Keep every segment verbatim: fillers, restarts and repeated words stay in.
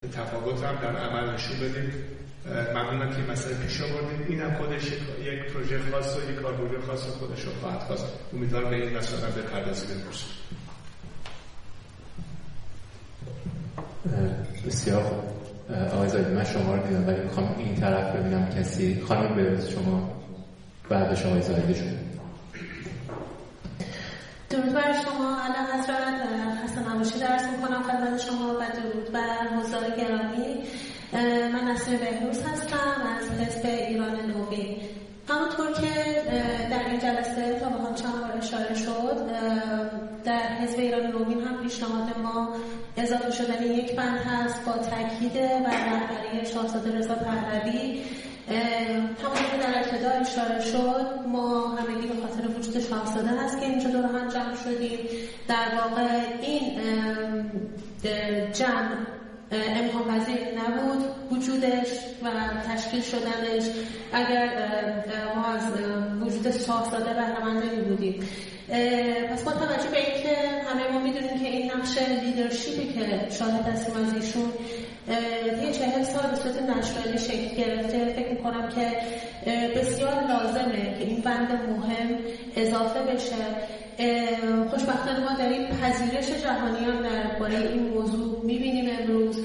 تفاوت هم در عمل نشون بدیم. ممنونم که مسئله پیش آوردید. این هم خودش یک پروژه خاص و یک کاربرد خاص خودش رو خواهد خواست. امیدوارم به این مسئله بپردازیم امروز. بسیار خوب. آقای زاهدی، من شما رو دیدم ولی میخوام این طرف ببینم کسی. خانم بهروز شما بعدش آقای زاهدی شما. درود بر شما اعلی حضرت، خسته نباشید عرض میکنم خدمت شما و درود بر حضار گرامی. من نسیم بهروز هستم از حزب ایران نوین. همونطور که در این جلسه تا به هم چند بار اشاره شد، در حزب ایران نوین هم پیشنهاد ما اضافه شدن یک بند هست با تاکید بر رهبری شاهزاده رضا پهلوی. همونطور که در ابتدا اشاره شد، ما همگی به خاطر وجود شاهزاده هست که اینجا دور هم جمع شدیم. در واقع این جمع امکان پذیر نبود وجودش و تشکیل شدنش اگر ما از وجود شاهزاده بهره‌مند نمی‌بودیم. پس با توجه به اینکه همه ما می‌دونیم که این نقش لیدرشیپی که شاهد هستیم از ایشون طی چهل سال به صورت نشنالی شکل گرفته، فکر می‌کنم که بسیار لازمه که این بند مهم اضافه بشه. خوشبختانه ما داریم پذیرش جهانیان درباره این موضوع می‌بینیم امروز.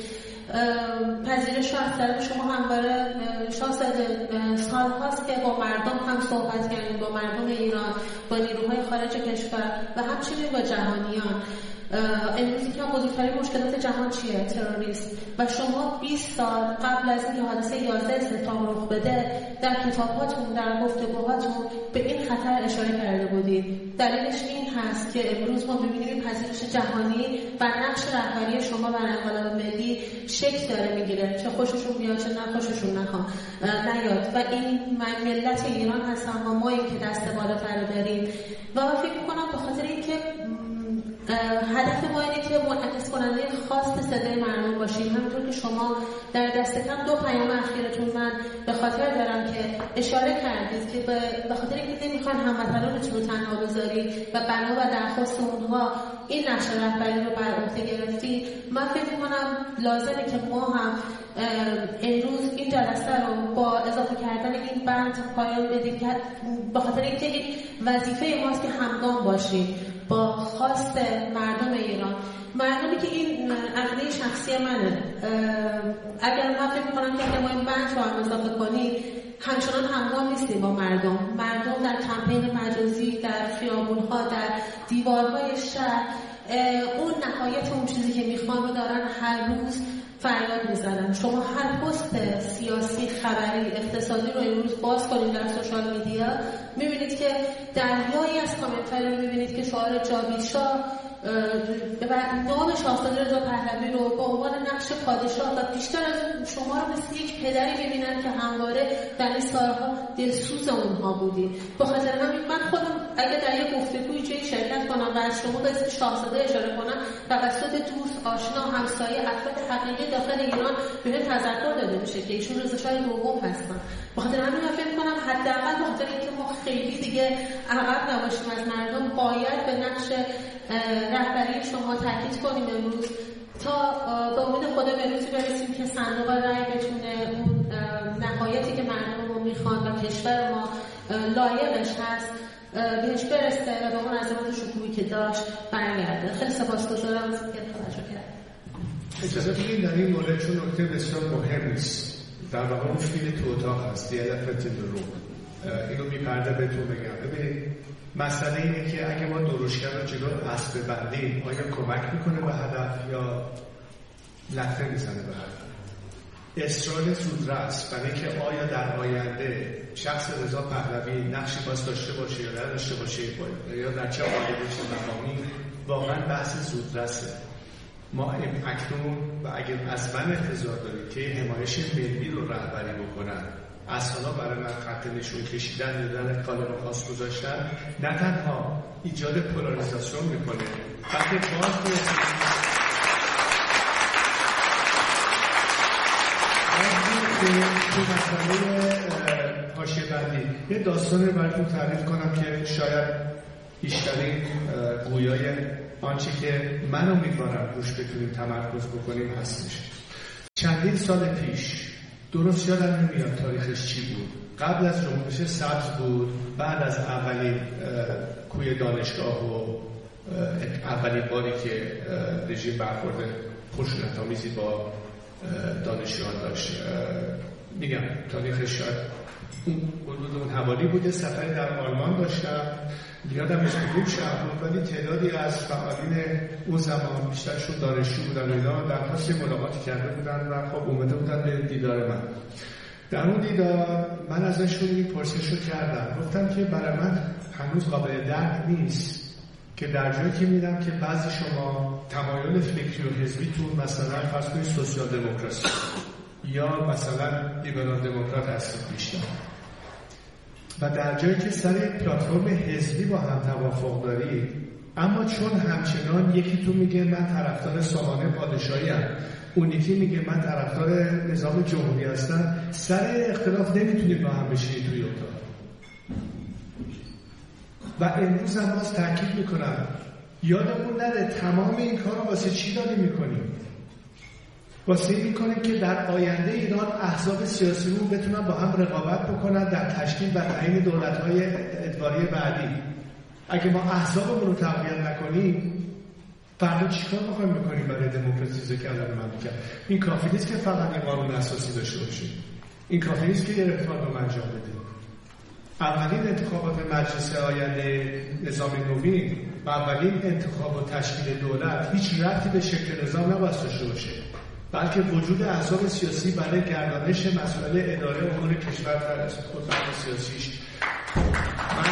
پذیرش از طرف شما همواره شاهزاده سال هاست که با مردم هم صحبت کردیم، با مردم ایران، با نیروهای خارج کشور و همچنین با جهانیان. امروزی که بزرگترین مشکلات جهان چیه؟ تروریسم. و شما بیست سال قبل از اینکه حادثه یازده سپتامبر رخ بده در کتاب‌هاتون، در گفتگوهاتون به این خطر اشاره کرده بودید. دلیلش این هست که امروز ما می‌بینیم پذیرش جهانی و نقش رهبری شما بر انقلاب ملی شکل داره میگیره، چه خوششون بیاد چه نه خوششون نخوام نیاد. و این ملت ایران هستن و ما این که دست بالاتر داریم. و من فکر می‌کنم به خاطر اینکه هدف ما اینه که منعکس کننده خاص صدای مردم باشیم. همونطور که شما در دست کم دو پیام اخیرتون من به خاطر دارم که اشاره کردید که به خاطر اینکه نمیخوان هموطنانتون رو تنها بذارید و بنا و درخواست اونها این نقش رهبری رو بر عهده گرفتید. من فکر می‌کنم لازمه که ما هم امروز این جلسه رو با اضافه کردن این بند پایان بدیم که به خاطر اینکه این وظیفه ماست که همگام باشیم با خواست مردم ایران. مردمی که این عقیده شخصی منه، اگر من فکر می‌کنم که ما این بند رو هم اضافه کنیم همچنان همگام نیستیم با مردم. مردم در کمپین مجازی، در خیابون‌ها، در دیوارهای شهر اون نهایت اون چیزی که میخوان رو دارن هر روز فریاد میزنن. شما هر پست سیاسی، خبری، اقتصادی رو امروز باز کنید در سوشال میدیا، میبینید که دریایی از کامنت‌ها رو میبینید که شعار جاوید شاه و نام شاهزاده رضا پهلوی رو با عنوان نقش پادشاه و بیشتر از شما رو مثل یک پدری ببینن که همواره در این سالها دلسوز اونها بودی. به خاطر همین من خودم اگه در یک گفتگوی جایی شرکت کنم و از شما به اسم شاهزاده اشاره کنم، توسط دوست، آشنا، همسایه، افراد حقیقی داخل ایران به تذکر داده میشه که ایشون رضا شاه دوم هستن. به خاطر همین من فکر کنم حداقل به خاطر اینکه ما خیلی دیگه عقب نباشیم از مردم، باید به نقش رهبری شما تاکید کنیم امروز تا به امید خدا به روزی برسیم که صندوق رای بتونه اون نهایتی که مردم ما میخوان و کشور ما لایقش هست بهش برسه و به اون عظمت شکوهی که داشت برگرده. خیلی سپاسگزارم که توجه کردید. اجازه بدید در این مورد چون نکته بسیار مهم است، در واقع اون فیل تو اتاق هست، یه لفت درو اینو میپرده بهتون بگم. ببینید مسئله اینه که اگه ما دروشگر رو جلو اسب ببندیم آیا کمک میکنه به هدف یا لطمه میزنه به هدف؟ اصرار زودرس برای که آیا در آینده شخص رضا پهلوی نقشی باز داشته باشه یا نداشته باشه یا در چه آینده چه مقامی، واقعا بحث زودرسه. ما اکنون و اگر از من انتظار دارید که حمایش ملی رو رهبری بکنن، اصلا برای من خط نشون کشیدن دادن کالر خاص گذاشتن نه تنها ایجاد پولاریزاسیون میکنه بلکه باز تو مسئله حاشیه بندی یه داستانی براتون تعریف کنم که شاید بیشترین گویای آنچه که من امیدوارم روش بتونیم تمرکز بکنیم هستش. چندین سال پیش، درست یادم نمیاد تاریخش چی بود، قبل از جنبش سبز بود، بعد از اولین کوی دانشگاه و اولین باری که رژیم برخورد خشونت‌آمیزی با دانشجویان داشت. میگم تاریخش شاید اون حدود اون حوالی بوده. سفری در آلمان داشتم، یادم از کدوم شهر بود، ولی تعدادی از فعالین اون زمان بیشترشون دانشجو بودن و اینا درخواست ملاقاتی کرده بودن و خب اومده بودن به دیدار من. در اون دیدار من ازشون این پرسش رو کردم، گفتم که برای من هنوز قابل درک نیست که در جایی که میدم که بعضی شما تمایل فکری و حزبیتون مثلا فرض کنید سوسیال دموکراسی یا مثلا لیبرال دموکرات هستید بیشتر، و در جایی که سر پلتفرم حزبی با هم توافق دارید، اما چون همچنان یکی تو میگه من طرفدار سامانه پادشاهی ام، اون یکی میگه من طرفدار نظام جمهوری هستم، سر اختلاف نمیتونید با هم بشینید توی اتاق. و امروز هم باز تاکید میکنم یادمون نره تمام این کار رو واسه چی داریم میکنیم؟ واسه این میکنیم که در آینده ایران احزاب سیاسی رو بتونن با هم رقابت بکنن در تشکیل و تعیین دولت‌های ادواری بعدی. اگه ما احزابمون رو تقویت نکنیم، فردا چیکار می‌خوایم بکنیم برای دموکراتیزه کردن مملکت؟ این کافی نیست که فقط این قانون اساسی داشته باشیم. این کافی نیست که یه رفراندوم انجام بدیم. اولین انتخابات مجلس آینده نظام نوین و اولین انتخاب و تشکیل دولت هیچ ربطی به شکل نظام نباید داشته باشه، بلکه وجود احزاب سیاسی برای گردانش مسائل اداره امور کشور در خودبخت سیاسیش. من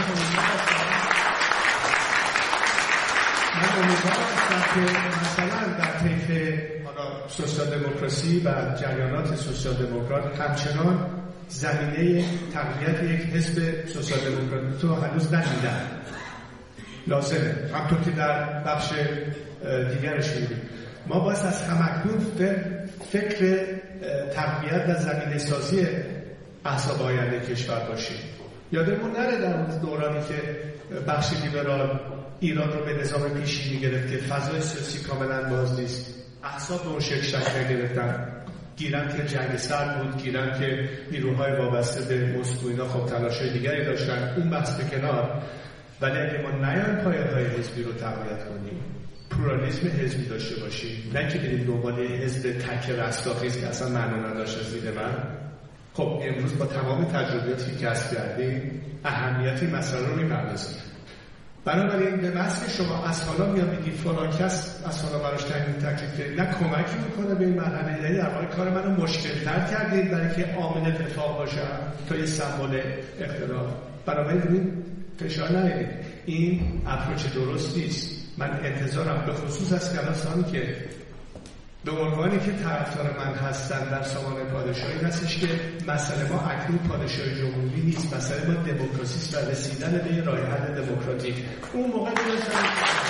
امیدوارم هستم که مثلا در طیف سوسیال دموکراسی و جریانات سوسیال دموکرات همچنان زمینه تقویت یک حزب سوسیال دموکرات رو هنوز ندیدن. لازمه، همطور که در بخش دیگرش می‌بینیم. ما باید از همکنون فکر تقویت و زمینه سازی احزاب آینده کشور باشیم. یادمون نره در اون دورانی که بخش لیبرال ایران رو به نظام پیشی می‌گرفت که فضای سیاسی کاملا باز نیست، احزاب به اون شکل شکل گرفتن، گیرن که جنگ سرد بود، گیرن که نیروهای وابسته به مسکو اینا خب تلاش‌های دیگری داشتن، اون بحث به کنار. ولی اگه ما نیایم پایه‌های حزبی رو تقویت کنیم، پلورالیسم حزبی داشته باشیم، نه که بریم دنبال حزب تک رستاخیز که اصلا معنی نداشت از دید من، خب امروز با تمام تجربیاتی که کسب کردیم اهمیتی مسئله رو می‌پردازیم. بنابراین به وصف شما از حالا میاد بگید فلان کس از حالا براش تعیین تکلیف که نه کمکی میکنه به این مرحله، یعنی در واقع کار منو مشکل‌تر کردید برای که عامل اتفاق باشم تا یه سمبل اختلاف. بنابراین ببین فشار نیارید، این اپروچ درست نیست. من انتظارم به خصوص از کلاسانی که به عنوانی که طرفدار من هستن در سامانه پادشاهی هستش که مسئله ما اکنون پادشاهی جمهوری نیست، مسئله ما دموکراسی و رسیدن به یه راه حل دموکراتیک. اون موقع درست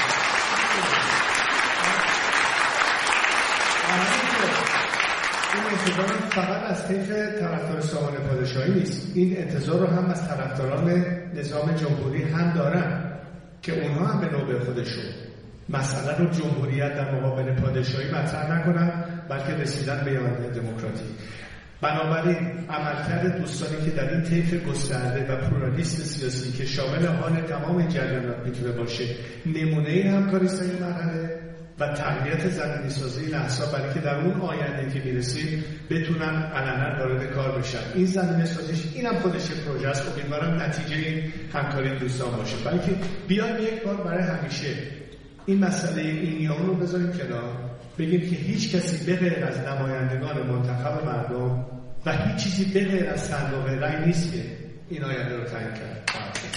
این انتظار فقط از طیف طرفدار سامانه پادشاهی نیست، این انتظار رو هم از طرفداران نظام جمهوری هم دارن که اونها هم به نوبه خودشون مسئله رو جمهوریت در مقابل پادشاهی مطرح نکنن، بلکه رسیدن به یه دموکراتی. بنابراین عملکرد دوستانی که در این طیف گسترده و پلورالیست سیاسی که شامل حال تمام جریانات میتونه باشه، نمونه این همکاری است این مرحله و تقویت زمینه سازی این احزاب برای که در اون آینده که میرسیم بتونن علنا وارد کار بشن. این زمینه سازیش اینم خودش پروژه است. امیدوارم نتیجه این همکاری دوستان باشه. بلکه بیایم یک بار برای همیشه این مسئله این یا اون رو بذاریم کنار، بگیم که هیچ کسی به غیر از نمایندگان منتخب مردم و هیچ چیزی به غیر از صندوق رأی نیست که این آینده رو تعیین کرد.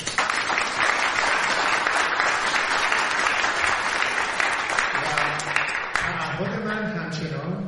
تعهد من همچنان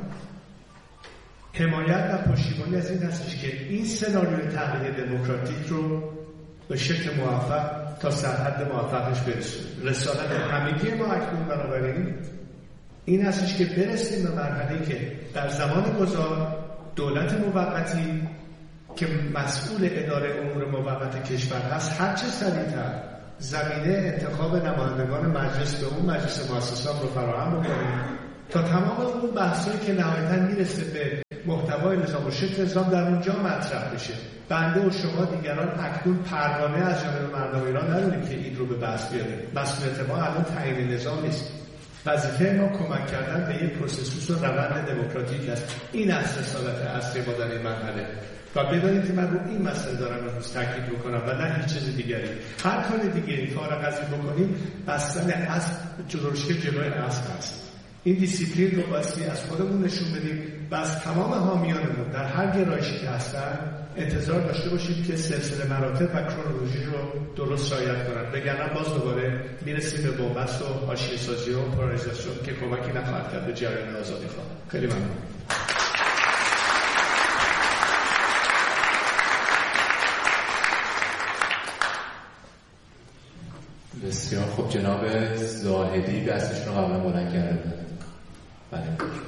حمایت و پشتیبانی از این هستش که این سناریوی تغییر دموکراتیک رو به شکل موفق تا سرحد موفقش برسونیم. رسالت همگی ما اکنون بنابراین این هستش که برسیم به مرحله‌ای که در زمان گذار دولت موقتی که مسئول اداره امور موقت کشور هست هرچه سریعتر زمینه انتخاب نمایندگان مجلس به اون مجلس مؤسسان رو فراهم بکنیم تا تمام اون بحثایی که نهایتاً میرسه به محتوای نظام و شکل نظام در اونجا مطرح بشه. بنده و شما دیگران اکنون پروانه از جانب مردم ایران نداریم که این رو به بحث بیاریم. مسئولیت ما الان تعیین نظام نیست. وظیفه ما کمک کردن به یک پروسس و روند دموکراتیک است. این است رسالت اصلی ما در این مرحله. و بدانید که من رو این مسئله دارم امروز تاکید میکنم و نه هیچ چیز دیگری. هر کار دیگری فارغ از این بکنیم بستن اسب جلوشی جلوی اسب است. این دیسیپلین رو بایستی از خودمون نشون بدیم و از تمام حامیانمون در هر گرایشی که هستن انتظار داشته باشیم که سلسله مراتب و کرونولوژی رو درست رعایت کنن. وگرنه باز دوباره میرسیم به بنبست و حاشیه‌سازی و پولاریزاسیون که کمکی نخواهد کرد به جریان آزادی‌خواه. خیلی ممنون. بسیار خوب. جناب زاهدی دستشون رو قبلا بلند کرده بودن. بله.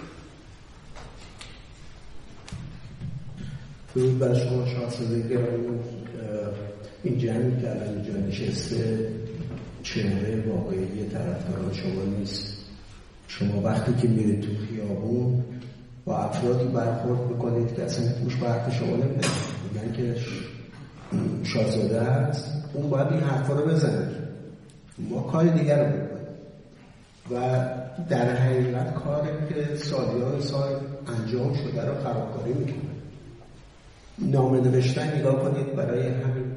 درود بر شما شاهزاده گرامی. این جمعی که الان اینجا نشسته چهره واقعی طرفداران شما نیست. شما وقتی که میرید تو خیابون با افرادی برخورد بکنید که اصلا گوش به حرف شما نمیدن، میگن که شاهزاده هست، اون باید این حرفا رو بزنه. ما کار دیگر رو بکنیم و در حقیقت کاری که سالیان سال انجام شده رو خرابکاری میکنه. نامه نوشتن نگاه کنید، برای همین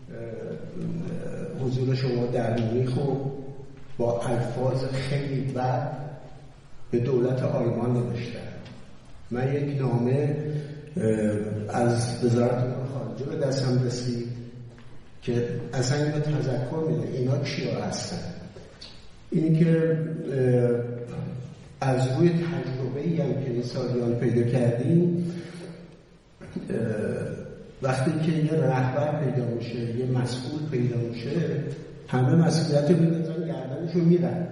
حضور شما در مونیخ و با الفاظ خیلی بد به دولت آلمان نوشتن. من یک نامه از وزارت امور خارجه به دستم رسید که اصلا اینو تذکر میده اینا کیا هستن. اینی که از روی تجربه‌ای هم که این سالیان پیدا کردیم، وقتی که یه رهبر پیدا میشه، یه مسئول پیدا میشه، همه مسئولیت رو میدازن گردنشون میرن.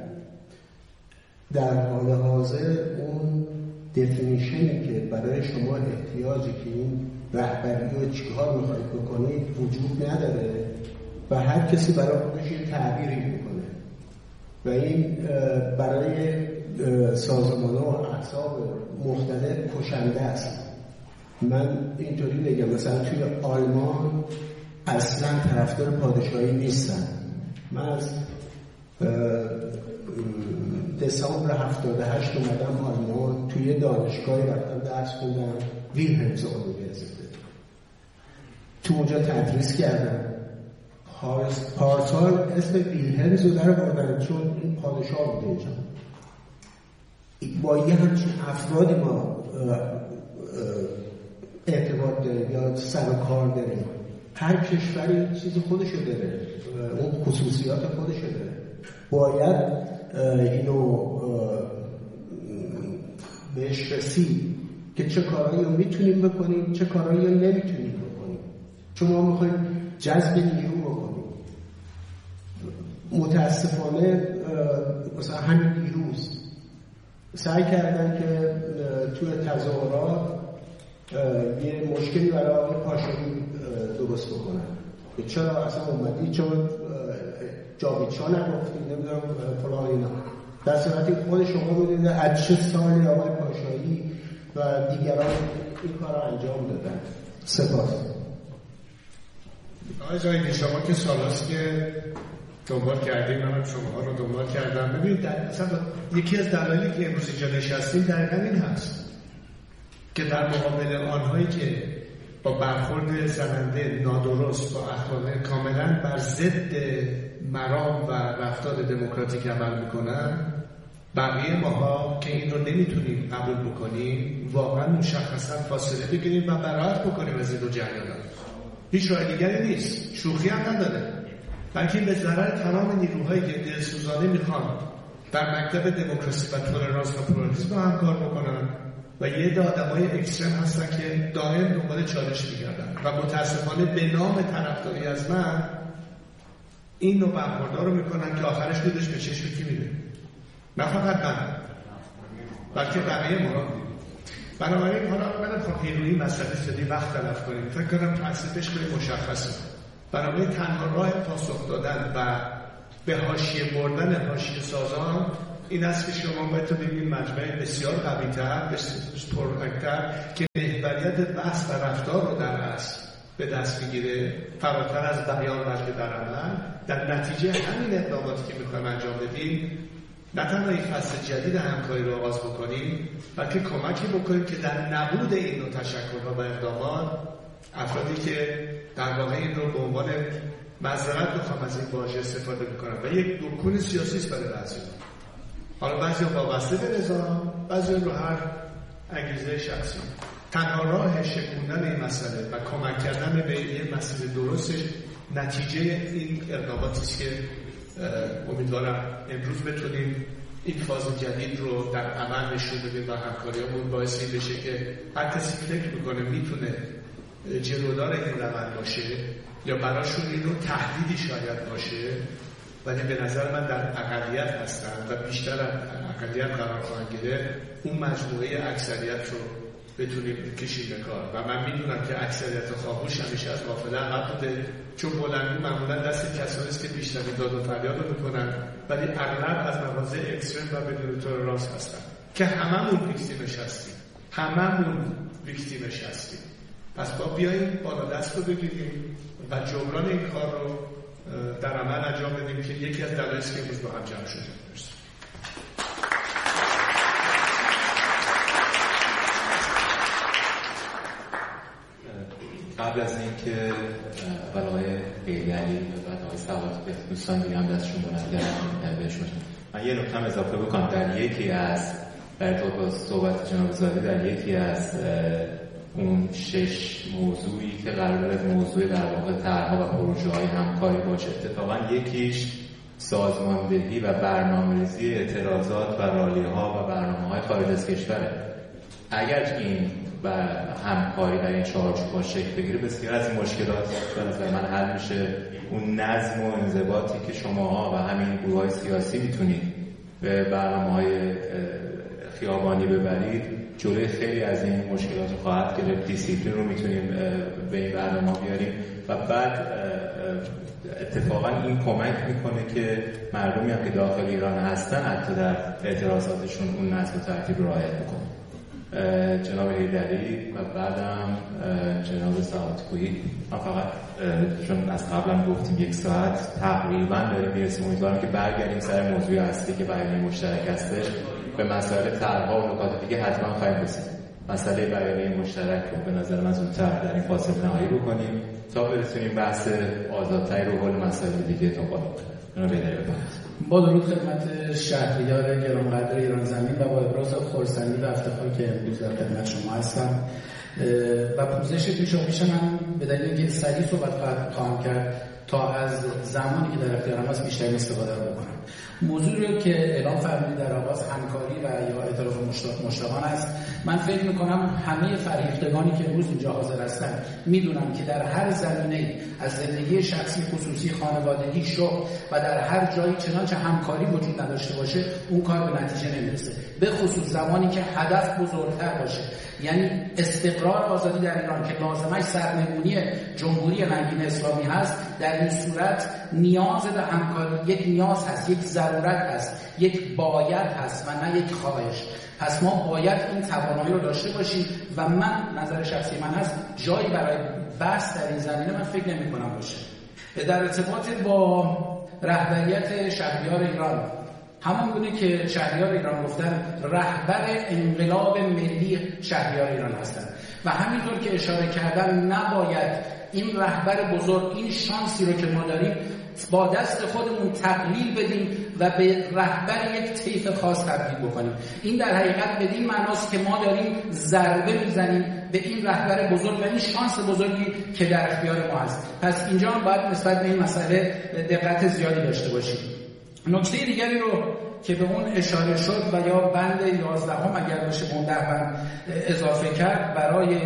در حال حاضر اون دفینیشنی که برای شما احتیاجی که این رهبری رو چیکار میخواید بکنید وجود نداره و هر کسی برای خودش یه تعبیری میکنه و این برای سازمان‌ها و احزاب مختلف کشنده است. من اینطوری بگم، مثلا توی آلمان اصلا طرفدار پادشاهی نیستن. من از دسامبر هفتاد و هشت اومدم آلمان، توی دانشگاهی رفتم درس خوندم، ویلهلمز یونیورسیته، تو اونجا تدریس کردم. پارسال اسم ویلهلمز رو در آوردن چون این پادشاه بوده اینجا. با یه همچین افرادی ما ارتباط داریم یا سر و کار داریم. هر کشوری چیز خودشو داره، اون خصوصیات خودشو داره. باید اینو بهش رسید که چه کارهایی رو میتونیم بکنیم، چه کارهایی رو نمیتونیم بکنیم. چون ما میخوایم جذب نیرو بکنیم. متاسفانه مثلا همین دیروز سعی کردن که توی تظاهرات یه مشکلی برای آقای پاشایی درست بکنن. چرا اصلا اومدی؟ چون جاویدشاه نگفتیم نمیدونم فلان اینا. در صورتی خود شما میدونید از چه سالی آقای پاشایی و دیگران این کار رو انجام دادن. سپاس. آقای زاهدی، شما که سالاست که دنبال کردیم، منم شما رو دنبال کردم. ببینید اصلا یکی از دلایلی که امروز اینجا نشستیم دقیقاً این هست که در مقابل آنهایی که با برخورد زننده نادرست با اخلاق کاملا بر ضد مرام و رفتار دموکراتیک عمل میکنن، بقیه ماها که این رو نمیتونیم قبول بکنیم واقعا مشخصا فاصله بگیریم و براءت بکنیم از این دو جریان. هیچ راه دیگری نیست، شوخی هم نداره، بلکه به ضرر تمام نیروهایی که دلسوزانه میخوان در مکتب دموکراسی و تولرانس و پلورالیسم همکار بکنن و یه عده آدمای اکسترم هستن که دائم دنبال چالش میگردن و متاسفانه به نام طرفداری از من این نوع برخوردها رو میکنن که آخرش دودش به چشم کی میره؟ نه فقط من، بلکه بقیه ما. بنابراین حالا من خب پیروی مسئله شدی وقت تلف کنیم، فکر کنم تأثیرش خیلی مشخصه. بنابراین تنها راه پاسخ دادن و به حاشیه بردن حاشیه سازان این است که شما باید تو ببینید مجمع بسیار قوی‌تر، بسیار پررنگ‌تر که محوریت بحث و رفتار رو در اصل به دست میگیره فراتر از بیان بلکه در عمل، در نتیجه همین اقداماتی که میخوایم انجام بدیم نه تنها این فصل جدید همکاری رو آغاز بکنیم بلکه کمکی بکنیم که در نبود این نوع تشکل‌ها و اقدامات افرادی که در واقع این رو به عنوان معذرت بخوام از این واژه استفاده میکنن و یک دکون سیاسی است برای بعضی، حالا بعضی وابسته به نظام، بعضی رو هر انگیزه شخصی، تنها راه شکوندن این مسئله و کمک کردن به این مسئله درستش نتیجه این اقداماتی است که امیدوارم امروز بتونیم این فاز جدید رو در عمل نشون بدیم و همکاریامون باعث این بشه که هر کسی فکر میکنه میتونه جلودار این روند باشه یا براشون این رو تهدیدی شاید باشه، ولی به نظر من در اقلیت هستن و بیشتر از اقلیت قرار خواهند گرفت، اون مجموعه اکثریت رو بتونیم کشیم به کار. و من میدونم که اکثریت خواهوش همیشه از قافله عقب بوده، چون بلندی معمولا دست کسانی است که بیشتر داد و فریاد رو میکنن، ولی اغلب از مواضع اکستریم و بدون تولرانس هستن که هممون ویکتیمش هستیم، هممون ویکتیمش هستیم. پس با بیاییم بالا دست رو بگیریم و جبران این کار رو در عمل انجام بدیم که یکی از دلایلی است که امروز با هم جمع شدیم. قبل از اینکه اول آقای قیلی و بعد آقای سواد دوستان دیگه هم دستشون بلند کردن بهشون من یه نکته اضافه بکنم. در یکی از در با صحبت جناب زاده در یکی از اون شش موضوعی که قرار موضوع در واقع طرح‌ها و پروژه‌های همکاری باشه، اتفاقا یکیش سازماندهی و برنامه‌ریزی اعتراضات و رالی‌ها و برنامه‌های خارج از کشوره. اگر این و همکاری در این چارچوب‌ها شکل بگیره، بسیار از این مشکلات به نظر من حل میشه. اون نظم و انضباطی که شماها و همین گروه‌های سیاسی میتونید به برنامه‌های خیابانی ببرید، جلوی خیلی از این مشکلات خواهد گرفت. دیسیپلین رو میتونیم به این برنامه بیاریم و بعد اتفاقا این کمک میکنه که مردمی هم که داخل ایران هستن حتی در اعتراضاتشون اون نظم و ترتیب رعایت بکنن. جناب حیدری و بعدم جناب سعادت‌گویی. من فقط چون از قبلا گفتیم یک ساعت تقریبا داریم میرسیم، امیدوارم که برگردیم سر موضوع اصلی که بیانیه مشترک هستش. به مسائل طرح‌ها و نکات دیگه حتما خواهیم رسید. مسئله بیانیه مشترک رو به نظر من زودتر در این فاصله نهایی بکنیم تا برسونیم بحث آزادتری رو حول مسائل دیگه دنبال کنیم. با درود خدمت شهریار گرانقدر ایران زمین و با ابراز خرسندی و افتخار که امروز در خدمت شما هستم و پوزش پیشاپیش من به دلیل اینکه سریع صحبت خواهم کرد تا از زمانی که در اختیارم هست بیشتر استفاده رو بکنم. موضوعی رو که اعلام فرمودید در آغاز همکاری و یا ائتلاف مشتاقان است، من فکر میکنم همه فریختگانی که امروز اینجا حاضر هستن میدونم که در هر زمینه از زندگی شخصی، خصوصی، خانوادگی، شغل و در هر جایی چنانچه همکاری وجود نداشته باشه اون کار به نتیجه نمیرسه، به خصوص زمانی که هدف بزرگتر باشه، یعنی استقرار آزادی در ایران که لازمش سرنگونی جمهوری رنگین اسلامی هست. در این صورت نیاز به همکاری یک نیاز هست، یک ضرورت هست، یک باید هست و نه یک خواهش. پس ما باید این توانایی رو داشته باشیم و من نظر شخصی من هست جایی برای بحث در این زمینه من فکر نمی کنم باشه. در ارتباط با رهبریت شهریار ایران، همون گونه که شهریار ایران گفتن رهبر انقلاب ملی شهریار ایران هستند و همینطور که اشاره کردن نباید این رهبر بزرگ، این شانسی رو که ما داریم با دست خودمون تقلیل بدیم و به رهبر یک طیف خاص تبدیل بکنیم. این در حقیقت بدین معناست که ما داریم ضربه میزنیم به این رهبر بزرگ و این شانس بزرگی که در اختیار ما هست. پس اینجا هم باید نسبت به این مسئله دقت زیادی داشته باشیم. نکته دیگری رو که به اون اشاره شد و یا بند یازدهم اگر بشه به اون ده بند اضافه کرد برای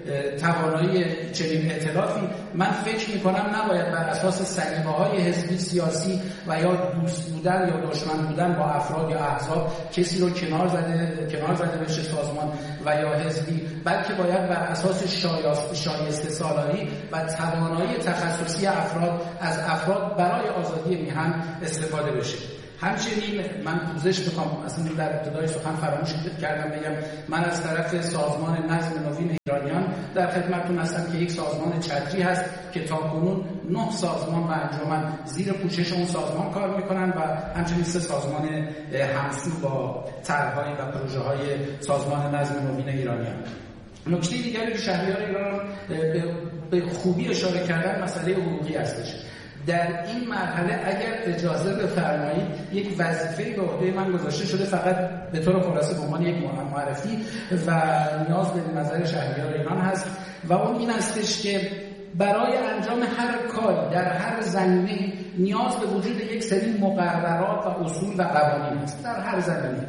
توانایی چنین ائتلافی، من فکر میکنم نباید بر اساس سلیقه‌های حزبی سیاسی و یا دوست بودن یا دشمن بودن با افراد یا احزاب کسی رو کنار زده کنار زده بشه سازمان و یا حزبی، بلکه باید بر اساس شایسته سالاری و توانایی تخصصی افراد از افراد برای آزادی میهن استفاده بشه. همچنین من پوزش میخوام، اصلا در ابتدای سخن فراموش کردم بگم، من از طرف سازمان نظم نوین ایرانیان در خدمتتون هستم که یک سازمان چتری هست که تاکنون نه سازمان و انجمن زیر پوشش اون سازمان کار میکنن و همچنین سه سازمان همسو با طرح‌های و پروژه‌های سازمان نظم نوین ایرانیان. نکته دیگری که شهریار ایران به خوبی اشاره کردن مسئله حقوقی هستش. در این مرحله اگر اجازه بفرمایید یک وظیفه‌ای به عهده من گذاشته شده، فقط به طور خلاصه به عنوان یک معرفی و نیاز به نظر شهریار ایران هست و اون این هستش که برای انجام هر کاری در هر زمینه نیاز به وجود یک سری مقررات و اصول و قوانین است در هر زمینه.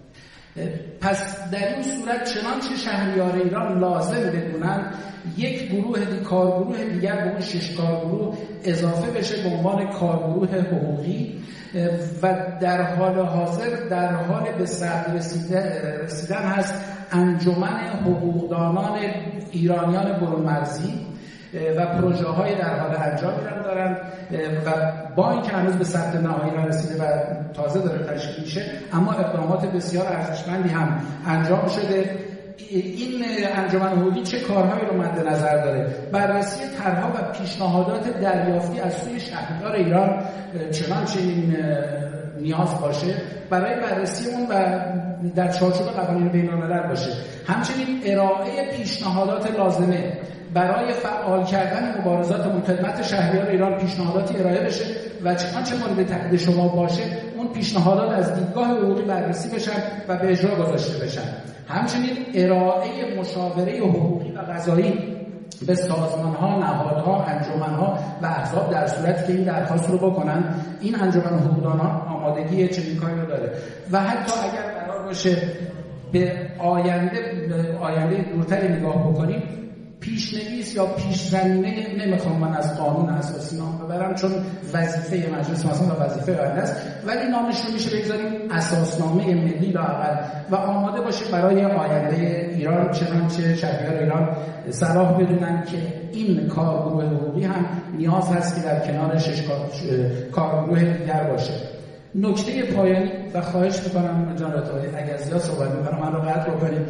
پس در این صورت چنانچه شهریار ایران لازم بدونن یک گروه دی کارگروه دیگر به اون شش کارگروه اضافه بشه به عنوان کارگروه حقوقی و در حال حاضر در حال به صدر رسیدن هست انجمن حقوقدانان ایرانیان برون مرزی و پروژه های در حال انجام ایران دارن و با اینکه هنوز به سطح نهایی نرسیده و تازه داره تشکیل میشه، اما اقدامات بسیار ارزشمندی هم انجام شده. این انجمن حقوقی چه کارهایی رو مد نظر داره؟ بررسی طرح‌ها و پیشنهادات دریافتی از سوی شهریار ایران چنانچه این نیاز باشه برای بررسی اون و در چارچوب قوانین بین‌الملل باشه. همچنین ارائه پیشنهادات لازمه برای فعال کردن مبارزات خدمت شهریار ایران پیشنهاداتی ارائه بشه و چنانچه مورد تایید شما باشه اون پیشنهادات از دیدگاه حقوقی بررسی بشن و به اجرا گذاشته بشن. همچنین ارائه مشاوره حقوقی و قضایی به سازمان‌ها، نهادها، انجمن‌ها و احزاب در صورتی که این درخواست رو بکنن. این انجمن حقوقدانان آمادگی چنین کاری رو داره و حتی اگر قرار باشه به آینده به آینده دورتری نگاه بکنیم، پیشنویس یا پیش‌زمینه، نمیخوام من از قانون اساسی نام ببرم چون وظیفه مجلس مثلا و وظیفه آینده است، ولی نامش رو میشه بگذاریم اساسنامه ملی لااقل و آماده باشه برای آینده ایران، چنانچه شهریار ایران صلاح بدونن که این کارگروه حقوقی هم نیاز هست که در کنار شش کارگروه دیگر باشه. نکته پایانی و خواهش میکنم جناب عطایی اگر زیاد صحبت میکنم من رو قطع بکنید.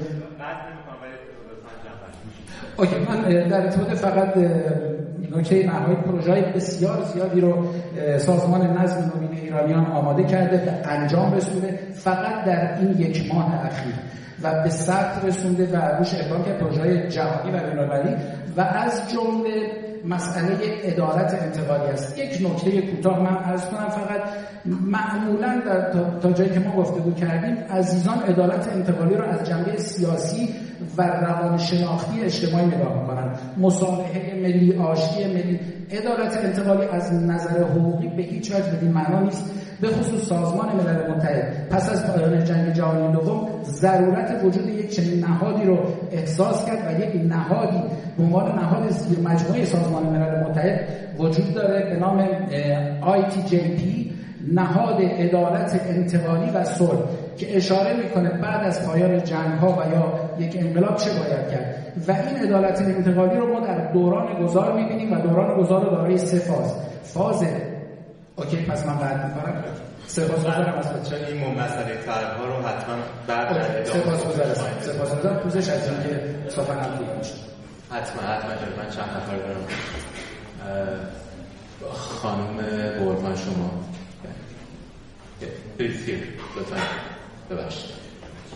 اوکی، من در ارتباط فقط نکته نهایی پروژه‌های بسیار زیادی رو سازمان نظم نوین ایرانیان آماده کرده به انجام رسونده فقط در این یک ماه اخیر و به ثبت رسونده و روش اقدام کرده پروژه‌های جهانی و بین‌المللی و از جمله مسئله عدالت انتقالی است. یک نکته کوتاه من عرض کنم فقط، معمولاً در تا, تا جایی که ما گفتگو کردیم عزیزان عدالت انتقالی رو از جنبه سیاسی و روانشناختی اجتماعی نگاه می‌کنن. مصالحه ملی، آشتی ملی. عدالت انتقالی از نظر حقوقی به هیچ وجه بدین معنا نیست. به خصوص سازمان ملل متحد پس از پایان جنگ جهانی دوم ضرورت وجود یک چنین نهادی رو احساس کرد و یک نهادی به عنوان نهاد زیر مجموعه سازمان ملل متحد وجود داره به نام آی تی جی پی، نهاد عدالت انتقالی و صلح، که اشاره میکنه بعد از پایان جنگ‌ها و یا یک انقلاب چه باید کرد و این عدالت انتقالی رو ما در دوران گذار میبینیم و دوران گذار رو دارای سه فاز. فاز اوکی پس من بعد میکنم سپاسگزارم از بچه‌ها این مسئله طرح‌ها رو حتما بعد در ادامه سپاسگزارم سپاسگزارم پوزش از اینکه سخنم طول کشید. حتما حتما من چند نفر دارم. خانم قربان شما بسیار لطفا ببخشید.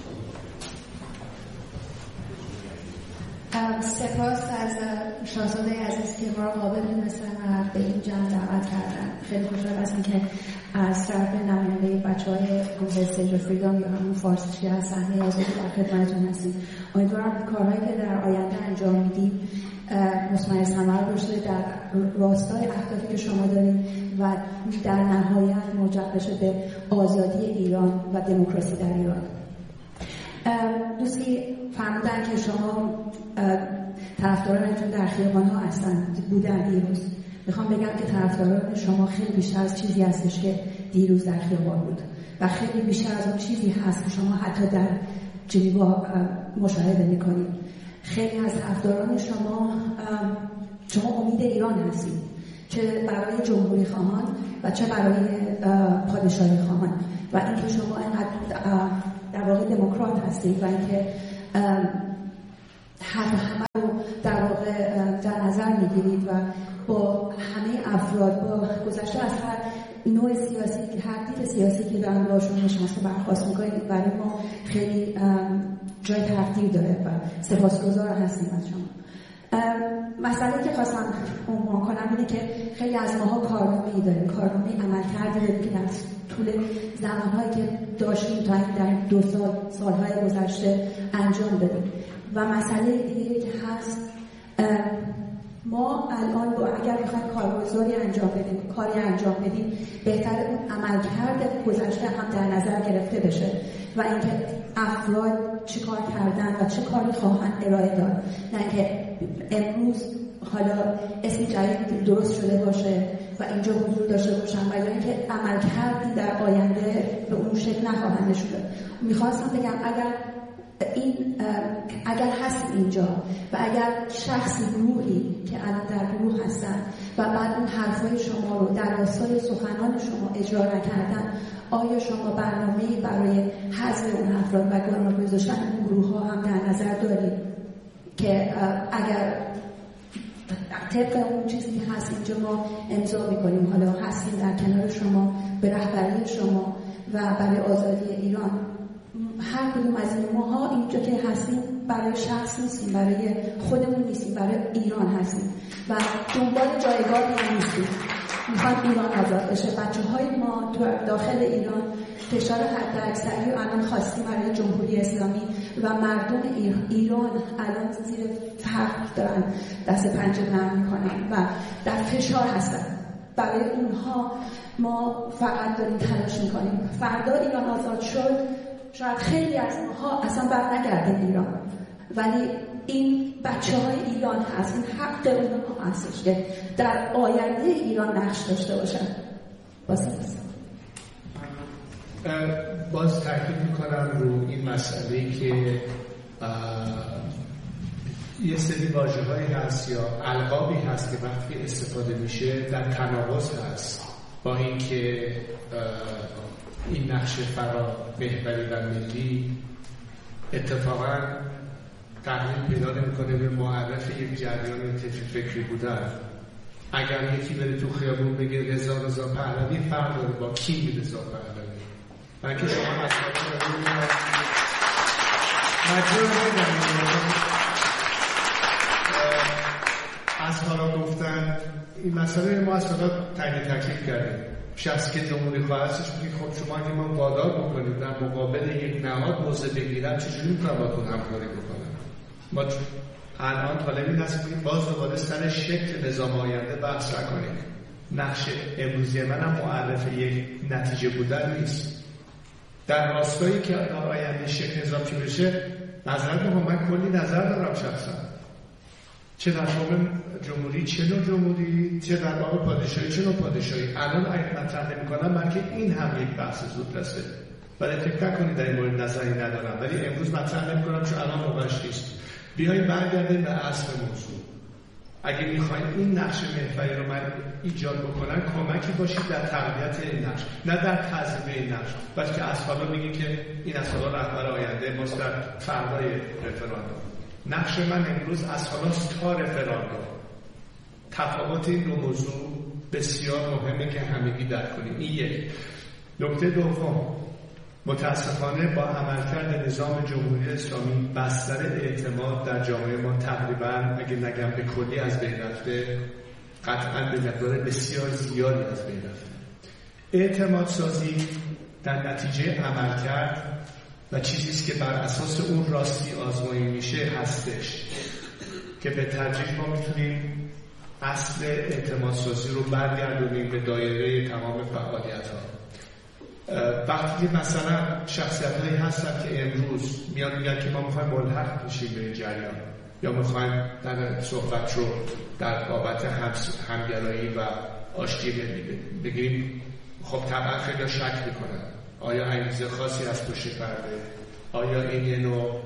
سپاس از شاهزاده عزیز که ما را قابل دونستن و به این جمع دعوت کردن. خیلی خوشحال هستم که از طرف نماینده بچه‌های گروه استیج فریدام یا همون فارسی که از صحنه آزادی در خدمتتون هستیم. امیدوارم کارهایی که در آینده انجام میدید مطمئن ثمر داشته در راستای اهدافی که شما دارید و در نهایت موجب بشه به آزادی ایران و دموکراسی در ایران. دوستی فرمودن که شما طرفدارانتون در خیابان‌ها هستن بودن دیروز. میخوام بگم که طرفداران شما خیلی بیشتر از چیزی هستش که دیروز در خیابان بود و خیلی بیشتر از اون چیزی هست که شما حتی در جنیوا مشاهده میکنید. خیلی از طرفداران شما شما امید ایران هستید، چه برای جمهوری خواهان و چه برای پادشاهی خواهان و اینکه شما اینقدر در واقع دموکرات هستید و اینکه حرف همه رو در نظر میگیرید و با همه افراد با گذشته از هر نوع سیاسی که هر دید سیاسی که دارن باشون نشسته برخواست میکنید برای ما خیلی جای تقدیر داره و سپاسگزار هستیم از شما. مسئله که خواستم عنوان کنم اینه که خیلی از ماها کارنامه‌ای داریم، کارنامه عملکرد داریم که در طول زمانهایی که داشتیم تا در دو سال سالهای گذشته انجام دادیم و مسئله دیگه که هست ما الان با اگر بخوایم کارگزاری انجام بدیم کاری انجام بدیم بهتره اون عملکرد گذشته هم در نظر گرفته بشه و اینکه افراد چه کار کردن و چه کاری خواهند ارائه داد، نه اینکه امروز حالا اسم جدید درست شده باشه و اینجا حضور داشته باشن و یا اینکه عملکردی در آینده به اون شکل نخواهند نشون داد. میخواستم بگم اگر این اگر هست اینجا و اگر شخصی گروهی که الان در گروه هستن و بعد اون حرفای شما رو در راستای سخنان شما اجرا نکردن، آیا شما برنامه‌ای برای حذف اون افراد و گروه گذاشتن اون گروه ها هم در نظر دارید که اگر طبق اون چیزی که هست اینجا ما امضا میکنیم، حالا هستیم در کنار شما به رهبری شما و برای آزادی ایران، هر کدوم از این ماها اینجا که هستیم برای شخص نیستیم، برای خودمون نیستیم، برای ایران هستیم و دنبال جایگاهی هم نیستیم. میخواد ایران آزاد بشه. بچه های ما تو داخل ایران فشار حد اکثری رو الان خواستیم برای جمهوری اسلامی و مردم ایران الان زیر فقر دارن دست پنجه نرم میکنن و در فشار هستن. برای اونها ما فقط داریم تلاش میکنیم. فردا ایران آزاد شد شاید خیلی از ماها اصلا بر نگردن ایران، ولی این بچه های ایران هست، این حق اونها هستش که در آینده ایران نقش داشته باشن. باز باز تاکید میکنم رو این مسئله که یه سری واژه‌هایی هست یا القابی هست که وقتی استفاده میشه در تناقض هست با اینکه این نقش فرا محوری و ملی اتفاقا تغییر پیدا نمی‌کنه به معرف یک جریان فکری بودن. اگر یکی بره تو خیابون بگه رضا رضا پهلوی، فرق داره با کی رضا پهلوی. بلکه شما اصلا از حالا گفتن این مسئله ما از حالا تعیین تکلیف کردیم. شخصی که جمهوری خواه هستش میگه خب شما اگه ما وادار بکنید در مقابل یک نهاد موضع بگیرن چجوری میتونم با تون همکاری بکنم؟ ما الان طالبی هستیم باز دوباره سر شکل نظام آینده بحث نکنیم. نقش امروزی من هم معرف یک نتیجه بودن نیست. در راستایی که آینده شکل نظام چی بشه نظرت بکنم، من کلی نظر دارم شخصا، چه در باب جمهوری چه نوع جمهوری، چه در باب پادشاهی چه نوع پادشاهی. الان اگه مطرح نمی‌کنم بلکه این هم یک بحث زود رسه، ولی فکر نکنید در این مورد نظری ندارم، ولی امروز مطرح نمی‌کنم چون الان موقعش نیست. بیایید برگردیم به اصل موضوع. اگه می‌خواید این نقش محوری رو من ایجاد بکنم کمکی باشید در تقویت این نقش، نه در تضعیف این نقش، بلکه از حالا میگی که این از حالا رهبر آینده ماست در فردای رفراندوم. نقش من امروز از حالا تا رفراندوم. تفاوت این دو موضوع بسیار مهمه که همگی درک کنیم. این یک. نکته دوم، متاسفانه با عملکرد نظام جمهوری اسلامی بستر اعتماد در جامعه ما تقریبا اگه نگم به کلی از بین رفته، قطعا به مقدار بسیار زیادی از بین رفته. اعتماد سازی در نتیجه عملکرد و چیزیست که بر اساس اون راستی آزمایی میشه هستش که به تدریج ما میتونیم اصل اعتماد سازی رو برگردونیم به دایره تمام فعالیت ها. وقتی مثلا شخصیت هایی هستن که امروز میان میگن که ما میخوایم ملحق بشیم به این جریان یا میخوایم در صحبت رو در بابت همگرایی و آشتی بگیریم، خب طبعا خیلی شک میکنن آیا انگیزه خاصی از پشت پرده، آیا این یه نوع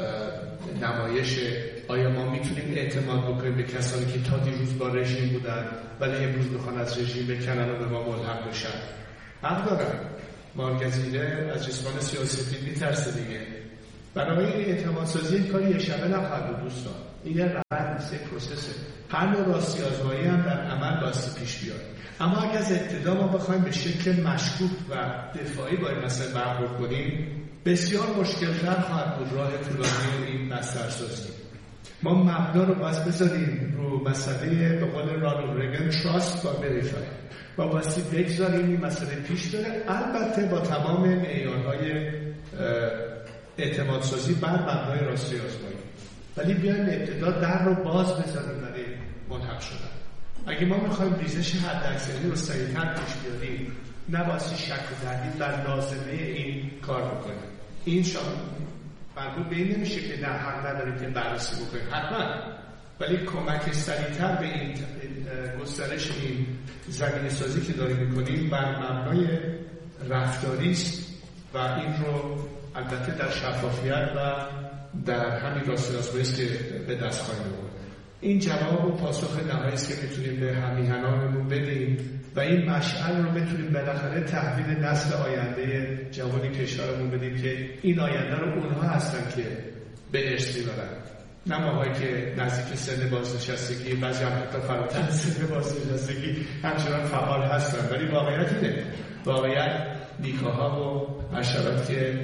نمایشه، آیا ما میتونیم اعتماد بکنیم به کسانی که تا دیروز با رژیم بودن ولی امروز میخوان از رژیم بکنن و به ما ملحق بشن. حق دارن. مارگزیده از جسمان سیاسی میترسه دیگه. بنابراین اعتمادسازی این کاری یه شبه نخواهد بود دوستان. این یه روند نیست، یک پروسسه. هر نوع راستی آزمایی هم در عمل باستی پیش بیاد. اما اگر از ابتدا ما بخوایم به شکل مشکوک و دفاعی با این مسئله برخورد کنیم، بسیار مشکل‌تر خواهد بود راه طولانی این بسترسازی. ما مبنا رو باید بذاریم رو مسئله به قول رانالد ریگن تراست با وریفای و باستی بگذاریم این مسئله پیش بره، البته با تمام معیارهای اعتمادسازی بر مبنای راستی آزمایی. ولی بیایم ابتدا در رو باز بذاریم برای ملحق شدن. اگه ما میخوایم ریزش حداکثری رو سریعتر پیش بیاریم، نباید شک و تردید بر لازمه این کار بکنیم. این شامل مربوط به این نمیشه که نه حق نداریم که بررسی بکنیم، حتما، ولی کمک سریعتر به این گسترش این زمینه سازی که داریم میکنیم بر مبنای رفتاری است و این رو البته در شفافیت و در همین راستی آزمایی است که به دست خواهیم آورد. این جواب و پاسخ نهایی است که میتونیم به همیهنانمون بدیم و این مشعل رو بتونیم بالاخره تحویل نسل آینده جوان کشورمون بدیم که این آینده رو اونها هستن که به ارث میبرن، نه ماهایی که نزدیک سن بازنشستگی، بعضی هم حتی فراتر سن بازنشستگی همچنان فعال هستن. ولی واقعیت اینه، واقعیت نیکاها و حشرات که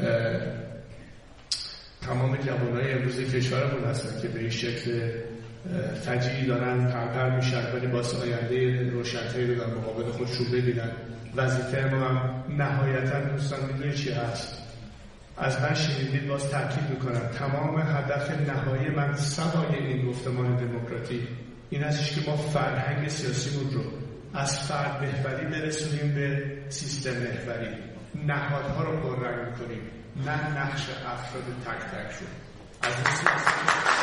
تمام جوانای امروز کشورمون هستن که به این شکل فجیعی دارن پرپر میشن، ولی باعث آینده روشن‌تری رو در مقابل خودشون ببینن. وظیفه ما هم نهایتاً دوستان میدونید چی هست؟ از من شنیدید، باز تاکید میکنم، تمام هدف نهایی من سوای این گفتمان دموکراتی این هستش که ما فرهنگ سیاسیمون رو از فرد محوری برسونیم به سیستم محوری، نهادها رو پررنگ میکنیم، نه نقش افراد تک تک شد. از این سیاسی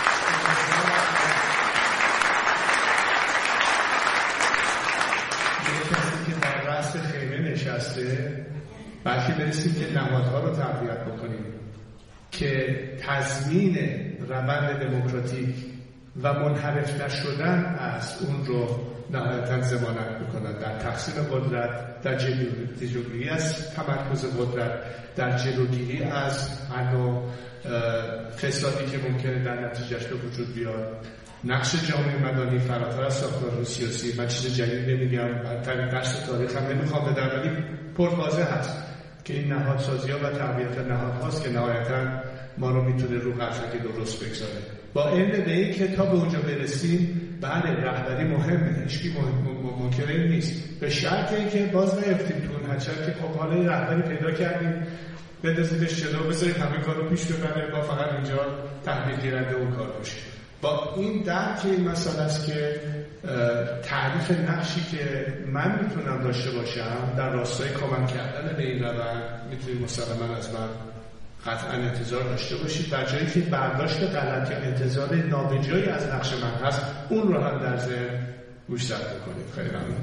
یک کسی که در رأس خیمه نشسته، بلکه برسیم که نهادها رو تقویت بکنیم که تضمین روند دموکراتیک و منحرف نشدن از اون رو نهایتاً ضمانت بکنن در تقسیم قدرت، در جلوگیری از تمرکز قدرت، در جلوگیری از هر نوع فسادی که ممکنه در نتیجهش به وجود بیاد. نقش جامعه مدنی فراتر از ساختار سیاسی، من چیز جدید نمیگم، در درس تاریخ هم نمیخوام بدم، ولی پرواضح هست که این نهادسازی ها و تقویت نهاد هاست که نهایتاً ما رو میتونه رو قطعه درست بگذاره. با علم به این که تا به اونجا برسیم، بله رهبری مهمه، هیچکی منکر این نیست، به شرط اینکه باز نیفتیم تو اون حچر که خب حالا رهبری پیدا کردیم بندازیمش جلو، بذارید همه کار رو پیش ببره، با فقط اینجا تحویل گیرنده اون کار باشه. با این درک این مسئله است که تعریف نقشی که من میتونم داشته باشم در راستای کمک کردن به این روند میتونید مسلماً از من قطعا انتظار داشته باشید، در جایی که برداشت غلط یا انتظار نابجایی از نقش من هست اون رو هم در ذهن گوشزد بکنید. خیلی ممنون.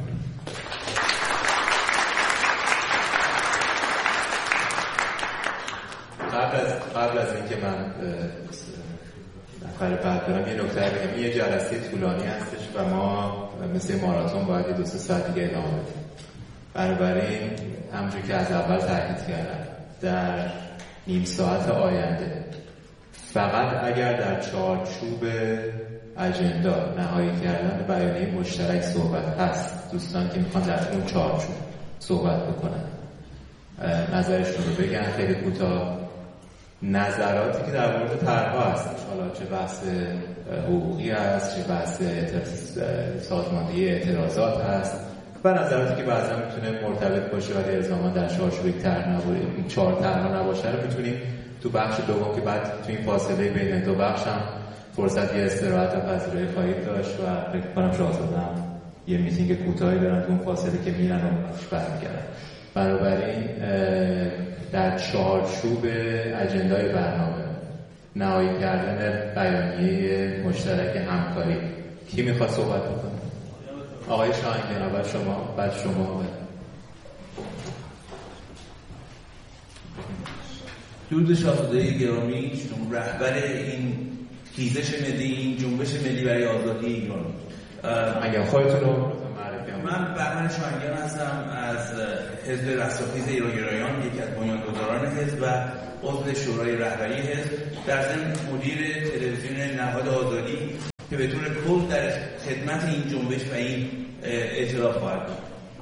قبل از قبل از اینکه من نفر بعد برم یه نکته بگم، یه جلسه طولانی هستش و ما مثل ماراتون باید دو سه ساعت دیگه ادامه بدیم. بنابراین همونجور که از اول تاکید کردم، در نیم ساعت آینده فقط اگر در چارچوب اجندا نهایی کردن بیانیه مشترک صحبت هست، دوستان که میخوان در اون چارچوب صحبت بکنن نظرشون رو بگن خیلی کوتاه. نظراتی که در مورد طرح‌ها هست، حالا چه بحث حقوقی هست، چه بحث سازماندهی اعتراضات هست و نظراتی که بعضا میتونه مرتبط باشه ولی الزاما در چارچوب یک طرح نباشه، این چهار طرح نباشه رو میتونیم تو بخش دوم که بعد تو این فاصله بین دو بخش هم فرصت یه استراحت و پذیرایی خواهید داشت و فکر کنم شاهزاده هم یه میتینگ کوتاهی دارن تو اون فاصله که میرن و برمیگردن. بنابراین در چارچوب اجندای برنامه نهایی کردن بیانیه مشترک همکاری کی میخواد صحبت بکنه؟ آقای شاهین، اول شما، بعد شما. درود شاهزاده گرامی، شما رهبر این خیزش ملی، این جنبش ملی برای آزادی ایران. اگر خودتون رو معرفی کنید. من بهمن شاهینگرم هستم از حزب رستاخیز ایرانگرایان، یکی از بنیانگذاران حزب و عضو شورای رهبری حزب، در ضمن مدیر تلویزیون نهاد آزادی که به طور کل در خدمت این جنبش و این ائتلاف خواهد بود.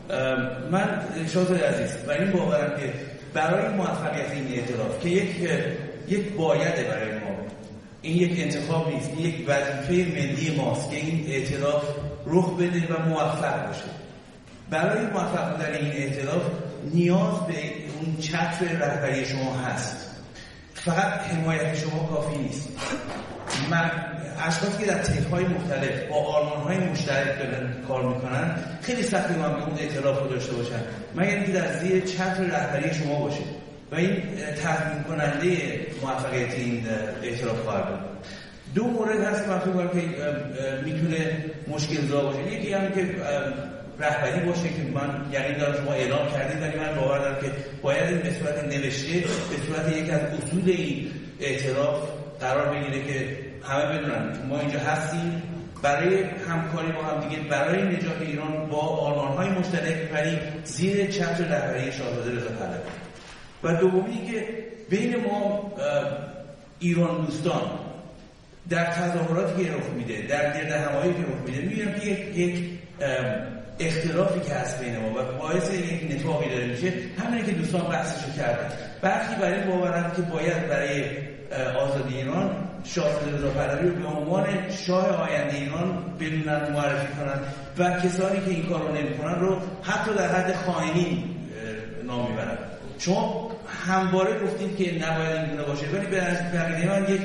من شاهزاده عزیز و این باورم که برای موفقیت این ائتلاف که یک یک بایده برای ما، این یک انتخاب نیست، این یک وظیفه ملی ماست که این ائتلاف رخ بده و موفق باشه. برای موفق بودن این ائتلاف نیاز به اون چتر رهبری شما هست. فقط حمایت شما کافی نیست. من اشخاصی که در تیپ‌های مختلف با آرمان‌های مشترک دارن کار میکنن خیلی سخته من به اون ائتلاف رو داشته باشن مگر اینکه در زیر چتر رهبری شما باشه و این تضمین کننده موفقیت این ائتلاف خواهد بود. دو مورد هست که من فکر می‌کنم که میتونه مشکل زا باشه. یکی هم که رهبری باشه که من یعنی دارم شما اعلام کردید، ولی من باور دارم که باید این به صورت نوشته به صورت یک از اصول این ائتلاف قرار بگیره که همه بدونن ما اینجا هستیم برای همکاری با هم دیگه، برای نجات ایران با آرمان‌های مشترک، ولی زیر چتر رهبری شاهزاده رضا پهلوی. و دومی که بین ما ایران دوستان در تظاهراتی که رخ میده، در گردهمایی که رخ میده، میبینم که یک, یک اختلافی که هست بین ما و باعث یک نفاقی داره میشه، همینه که دوستان بحثشو کردن. برخی برای باورن که باید برای آزادی ایران شاهزاده رضا پهلوی رو به عنوان شاه آینده ایران بدونن، معرفی کنن و کسانی که این کار رو نمی‌کنن رو حتی در حد خائنین نام میبرن. شما همواره گفتید که نباید این گونه باشه، ولی به عقیده من یک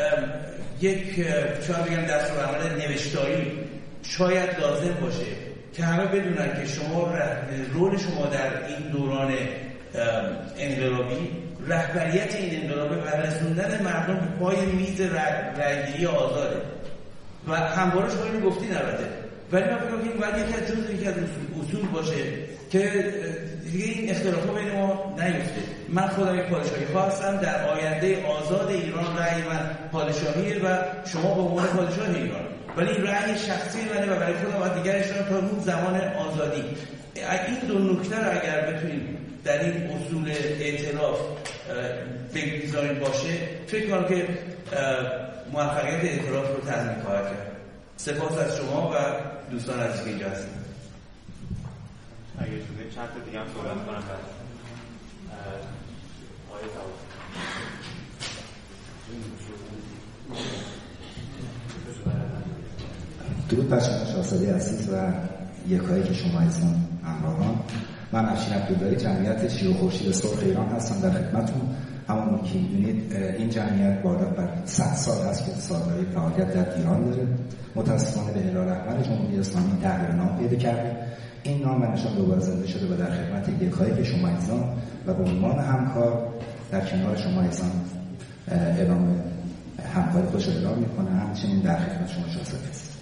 یک شاید بگم دستورالعمل نوشتاری شاید لازم باشه که همه بدونن که شما رول شما در این دوران انقلابی رهبریت این انقلابه و رسوندن مردم به پای میز رأیگیری آزاده و همواره شما اینو گفتین البته، ولی من فکر می‌کنم باید یکی از جزء یکی از اصول باشه که دیگه این اختلافات بین ما نیفته. من خودم یک پادشاهی خواستم، در آینده آزاد ایران رأی من پادشاهیه و شما به عنوان پادشاه ایران، ولی این رأی شخصی منه و برای خودم و دیگرشون تا اون زمان آزادی. این دو نکته رو اگر بتونیم در این اصول ائتلاف بگذاریم باشه، فکر کنم که موفقیت ائتلاف رو تضمین خواهد کرد. سپاس از شما و دوستان عزیزی که اینجا هستید. اگه شده چند تا دیگه هم صحبت کنم بعد آقای طاووسی. درود بر شما شاهزاده عزیز و یکایی که شما هستن همراهان. من افشین عبداللهی، جمعیت شیر و خورشید سرخ ایران هستم در خدمتتون. همونطور که می‌دونید این جمعیت بالا بر صد سال هست که سالهای فعالیت در ایران داره. متأسفانه به هلال احمر جمهوری اسلامی تغییر نام پیدا کرده. این نام و نشان دوباره زنده شده و در خدمت یکایی که شما هستن و به عنوان همکار در کنار شما هستن اعلام همکاری خودش رو اعلام می‌کنه. همچنین در خدمت شما شاهزاده است.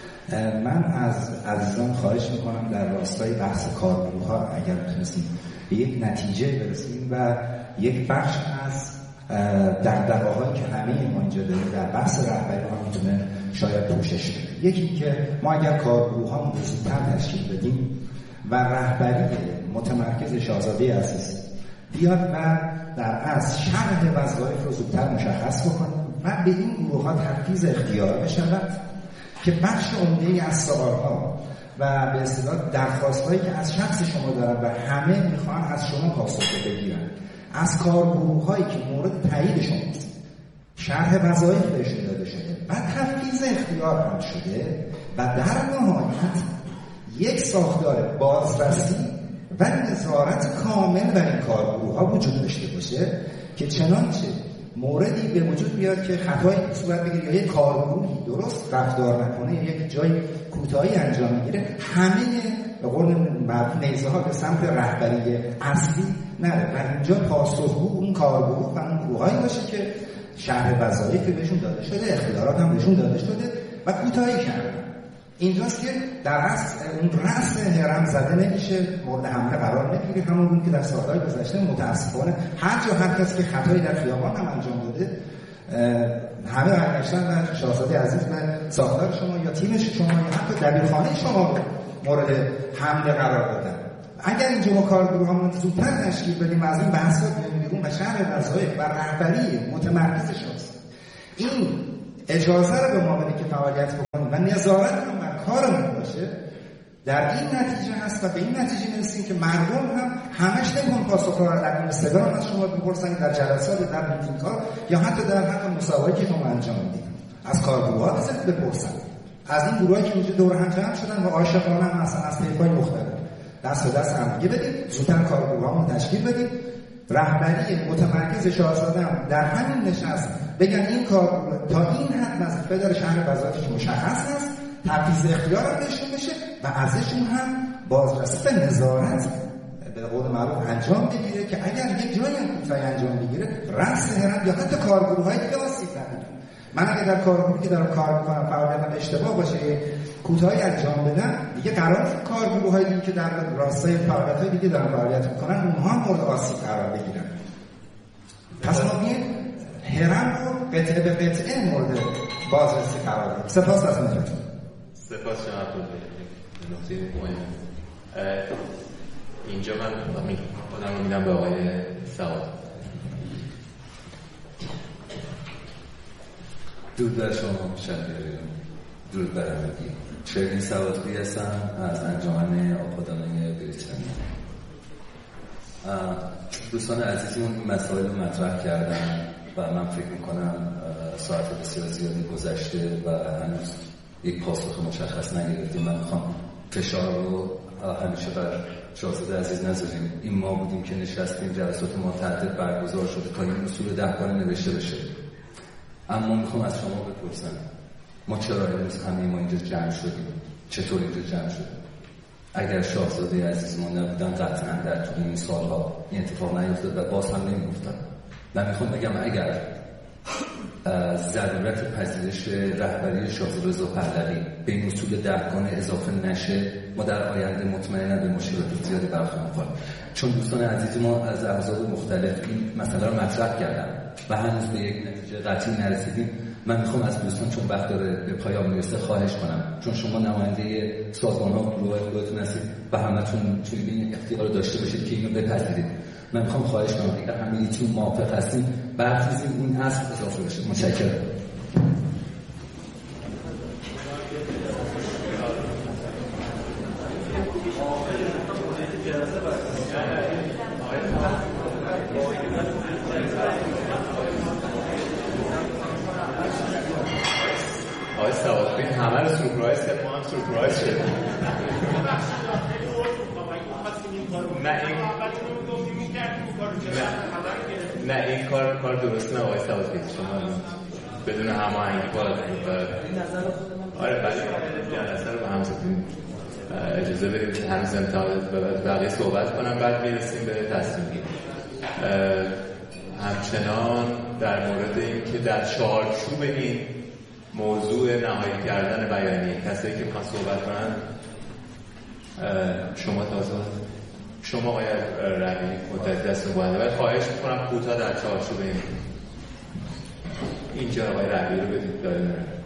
من از عزیزان خواهش میکنم در راستای بحث کارگروه ها اگر بتونستیم به یک نتیجه برسیم و یک بخش از دغدغه‌هایی که همه ما اینجا داریم در بحث رهبری ها میتونه شاید پوشش بده. یکی که ما اگر کارگروه ها رو زودتر تشکیل بدیم و رهبری متمرکز شاهزاده عزیز بیاد و در از شرح وظایف رو زودتر مشخص بکنیم و به این گروه ها تفویض اختیار بشود که بخش عمده‌ای از سوال‌ها و به اصطلاح درخواست‌هایی که از شخص شما دارن و همه میخوان از شما پاسخ بگیرن، از کارگروه‌هایی که مورد تایید شماست شرح وظایف بهشون داده شده و تفویض اختیار هم شده و در نهایت یک ساختار بازرسی و نظارت کامل بر این کارگروه‌ها وجود داشته باشه که چنانچه موردی به وجود بیاد که خطایی صورت بگیره یا یک کارگروهی درست رفتار نکنه، یک جای کوتاهی انجام میگیره، همه به قول نیزه ها به سمت رهبری اصلی نره و اینجا پاسخگو اون کارگروه و اون گروهایی باشه که شرح وظایفی بهشون داده شده، اختیارات هم بهشون داده شده و کوتاهی کردن. اینجاست که در رأس اون رأس هرم زده نمیشه، مورد حمله قرار نمیگیره. همون که در سالهای گذشته متاسفانه هر جا هر کسی که خطایی در خیابان هم انجام داده همه برگشتن و شاهزاده عزیز و ساختار شما یا تیم شما یا حتی دبیرخانه شما رو مورد حمله قرار دادن اگر اینجا ما کارگروهامون زودتر تشکیل بدیم از این بحثا بیرون و شهر وظایف و رهبری متمرکز شاست این اجازه رو به ما بده که فعالیت بکنیم و نظارت هم بر کارمون باشه، در این نتیجه هست و به این نتیجه میرسیم که مردم هم همش نمیخوان پاسخ‌ها رو در اینستاگرام از شما بپرسن، در جلسات، در میتینگ‌ها یا حتی در حق مصاحبه‌ای که شما انجام میدید از کارگروه‌ها بپرسن، از این گروهایی که اینجا دور هم جمع شدن و عاشقانه هم مثلا از طیف‌های مختلف دست به دست هم دیگه بدید، زودتر کارگروه‌ها رو تشکیل بدید، رهبری متمرکز شاهزاده در همین نشست بگن این کارگروه تا این حد وظیفه داره، شهر وظایفش مشخص هست، تفویض اختیار هم بهشون بشه و ازشون هم بازرسی به نظارت به قول معروف انجام بگیره که اگر یک جایی هم کوتاهی انجام بگیره رأس هرم یا حتی کارگروه‌های دیگه آسیب نبینه. من اگه در کارگروهی که دارم کار میکنم فعالیتم اشتباه باشه کوتاهی انجام بدم، دیگه قرار نیست کارگروه‌های دیگه که در راستای فعالیت‌های دیگه دارن فعالیت میکنن اونها هم مورد آسیب قرار بگیرن. پس ما بیایم هرم رو قطعه به قطعه مورد بازرسی قرار بدیم. سپاس از حضورتون. سپاس جناب دکتر. نکته مهم. اینجا من خودم رو میدم به آقای سعاد. درود بر شما شهریاران، درود بر همگی. شیرین سعادی هستم از انجمن آبادانه بریتانیا. دوستان عزیزمون این مسائل رو مطرح کردن و من فکر میکنم ساعت بسیار زیادی گذشته و هنوز یک پاسخ مشخص نگرفتیم. من میخوام فشار رو همیشه بر شاهزاده عزیز نذاریم. این ما بودیم که نشستیم، جلسات ما تحت برگزار شده تا این اصول دهگانه نوشته بشه. اما میخوام از شما بپرسم ما چرا امروز همه ما اینجا جمع شدیم؟ چطور اینجا جمع شدیم؟ اگر شاهزاده عزیز ما نبودن قطعا در طول این سالها این اتفاق نیفتاد و باز هم نمی‌افتاد. من میخوام بگم اگر ضرورت پذیرش رهبری شاهزاده رضا پهلوی به این اصول دهگانه اضافه نشه، ما در آینده مطمئنا به مشکلات زیادی برخورد می‌کنیم. چون دوستان عزیز ما از احزاب مختلف این مسئله رو مطرح کردن و هنوز به یک نتیجه قطعی نرسیدیم. من میخوام از دوستان چون وقت داره به پایان میرسه خواهش کنم، چون شما نماینده سازمان‌ها و گروه‌های خودتون هستید و همتون توی این اختیار داشته باشید که اینو بپذیرید. من میخوام خواهش کنم اگر همگیتون موافق هستین برخیزیم این اصل اضافه بشه. متشکرم. آقای سعادی همه رو سورپرایز کرد، ما هم سورپرایز شدیم. نه این نه این کار کار درست نه آقای سعادی، شما بدون هماهنگی باید آره بله جلسه رو به هم زدیم. اجازه بدید هنوز امتحان بقیه صحبت کنم بعد میرسیم به تصمیم گیری. همچنان در مورد این که در چارچوب این موضوع نهایی کردن بیانیه کسایی که میخوان صحبت کنن شما تازه شما آقای ربیعی متعدد دست بلنده باید خواهش میکنم کوتاه در چارچوب این اینجا آقای ربیعی رو بدید داریم